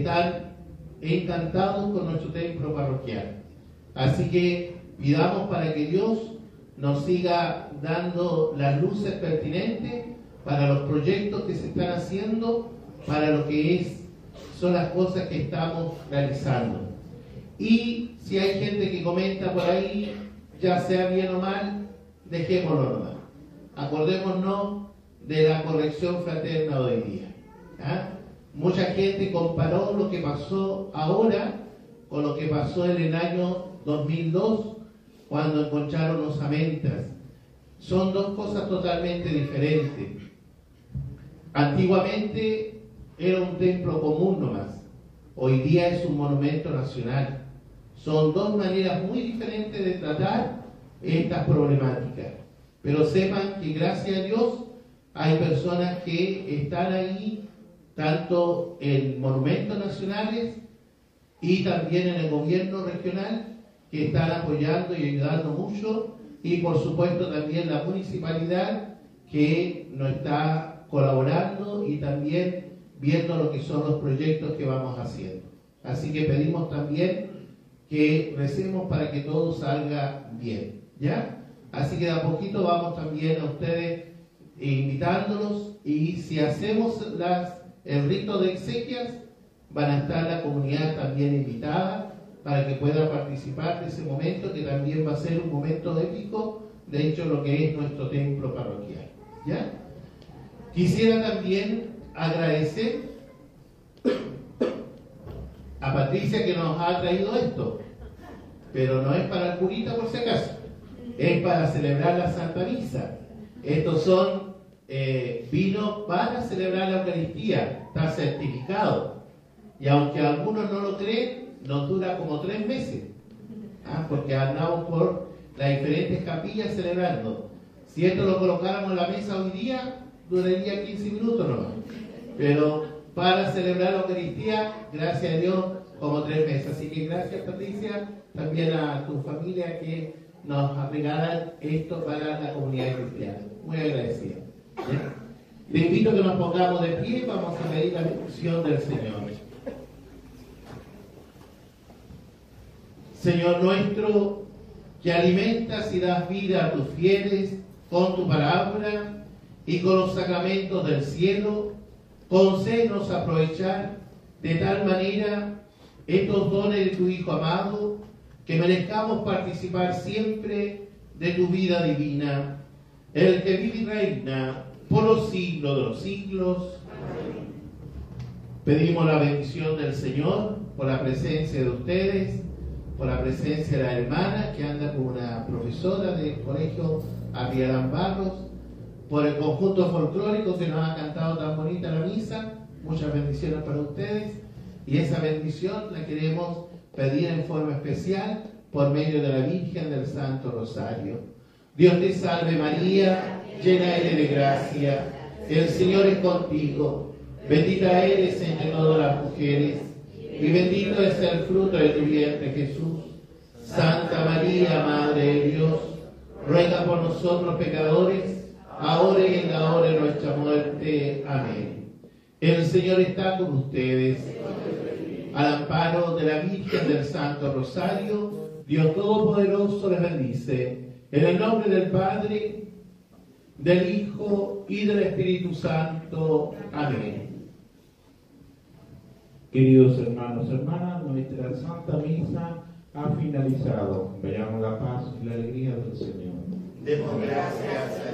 están encantados con nuestro templo parroquial. Así que pidamos para que Dios nos siga dando las luces pertinentes para los proyectos que se están haciendo, para lo que son las cosas que estamos realizando. Y si hay gente que comenta por ahí, ya sea bien o mal, dejémoslo nomás. Acordémonos de la corrección fraterna hoy día. ¿Ah? Mucha gente comparó lo que pasó ahora con lo que pasó en el año 2002, cuando encontraron los amentas. Son dos cosas totalmente diferentes. Antiguamente era un templo común nomás, hoy día es un monumento nacional. Son dos maneras muy diferentes de tratar estas problemáticas. Pero sepan que gracias a Dios hay personas que están ahí, tanto en monumentos nacionales y también en el gobierno regional, que están apoyando y ayudando mucho, y por supuesto también la municipalidad que nos está colaborando y también viendo lo que son los proyectos que vamos haciendo. Así que pedimos también que recemos para que todo salga bien, ¿ya? Así que de a poquito vamos también a ustedes invitándolos, y si hacemos el rito de exequias, van a estar la comunidad también invitada para que pueda participar de ese momento, que también va a ser un momento épico, de hecho lo que es nuestro templo parroquial, ¿ya? Quisiera también agradecer a Patricia que nos ha traído esto, pero no es para el curita por si acaso, es para celebrar la Santa Misa. Estos son vinos para celebrar la Eucaristía, está certificado, y aunque algunos no lo creen, nos dura como 3 meses, porque andamos por las diferentes capillas celebrando. Si esto lo colocáramos en la mesa hoy día, duraría 15 minutos nomás, pero para celebrar la Eucaristía, gracias a Dios, como 3 meses. Así que gracias, Patricia, también a tu familia que nos regalan esto para la comunidad cristiana. Muy agradecido. Te invito a que nos pongamos de pie y vamos a pedir la bendición del Señor. Señor nuestro, que alimentas y das vida a tus fieles con tu palabra y con los sacramentos del cielo, concédenos aprovechar de tal manera estos dones de tu Hijo amado, que merezcamos participar siempre de tu vida divina, el que vive y reina por los siglos de los siglos. Amén. Pedimos la bendición del Señor por la presencia de ustedes, por la presencia de la hermana que anda con una profesora del colegio Arriarán Barros, por el conjunto folclórico que nos ha cantado tan bonita la misa. Muchas bendiciones para ustedes, y esa bendición la queremos pedir en forma especial por medio de la Virgen del Santo Rosario. Dios te salve María, llena eres de gracia, el Señor es contigo, bendita eres entre todas las mujeres, y bendito es el fruto de tu vientre Jesús. Santa María, Madre de Dios, ruega por nosotros pecadores, ahora y en la hora de nuestra muerte. Amén. El Señor está con ustedes. Al amparo de la Virgen del Santo Rosario, Dios Todopoderoso les bendice. En el nombre del Padre, del Hijo y del Espíritu Santo. Amén. Queridos hermanos y hermanas, nuestra Santa Misa ha finalizado. Veamos la paz y la alegría del Señor. Demos gracias a